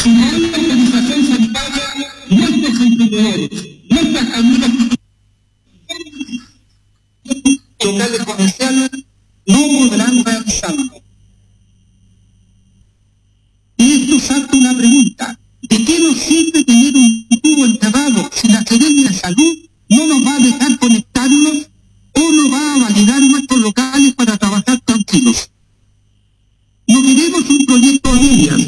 Si no hay autorización sanitaria, nuestros emprendedores, nuestras caminas locales comerciales no podrán realizarlo. Y esto salta una pregunta: ¿de qué nos sirve tener un tubo enterrado si la Seremia de Salud no nos va a dejar conectarnos o no va a validar nuestros locales para trabajar tranquilos? No queremos un proyecto de medias,